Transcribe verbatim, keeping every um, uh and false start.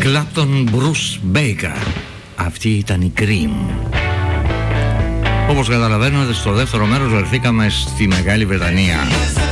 Clapton, Bruce Baker. Αυτή ήταν η Cream. Όπως καταλαβαίνετε, στο δεύτερο μέρος βρεθήκαμε στη Μεγάλη Βρετανία.